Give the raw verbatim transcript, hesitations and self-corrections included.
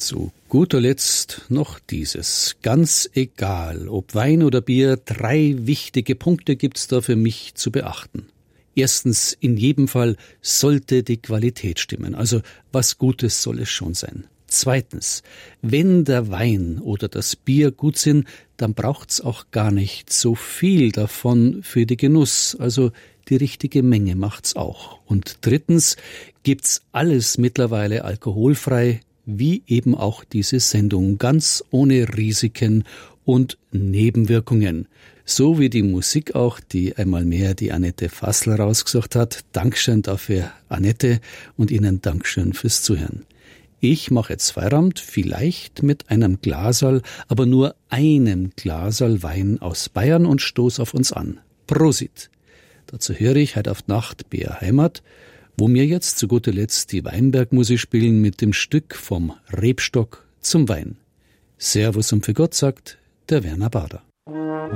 Zu guter Letzt noch dieses. Ganz egal, ob Wein oder Bier, drei wichtige Punkte gibt's da für mich zu beachten. Erstens, in jedem Fall sollte die Qualität stimmen, also was Gutes soll es schon sein. Zweitens, wenn der Wein oder das Bier gut sind, dann braucht's auch gar nicht so viel davon für die Genuss, also die richtige Menge macht's auch. Und drittens, gibt's alles mittlerweile alkoholfrei, wie eben auch diese Sendung, ganz ohne Risiken und Nebenwirkungen. So wie die Musik auch, die einmal mehr die Annette Fassler rausgesucht hat. Dankeschön dafür, Annette, und Ihnen Dankeschön fürs Zuhören. Ich mache jetzt Feierabend, vielleicht mit einem Glaserl, aber nur einem Glaserl Wein aus Bayern und stoß auf uns an. Prosit! Dazu höre ich heute auf Nacht B R Heimat, wo mir jetzt zu guter Letzt die Weinbergmusik spielen mit dem Stück vom Rebstock zum Wein. Servus und für Gott sagt der Werner Bader.